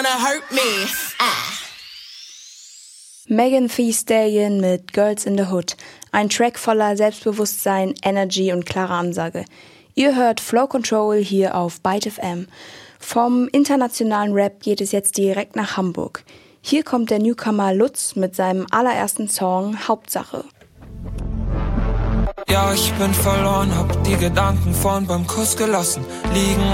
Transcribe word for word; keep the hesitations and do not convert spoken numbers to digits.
Megan Thee Stallion mit Girls in the Hood. Ein Track voller Selbstbewusstsein, Energy und klarer Ansage. Ihr hört Flow Control hier auf Byte F M. Vom internationalen Rap geht es jetzt direkt nach Hamburg. Hier kommt der Newcomer Lutz mit seinem allerersten Song Hauptsache. Ja, ich bin verloren, hab die Gedanken vorn beim Kuss gelassen liegen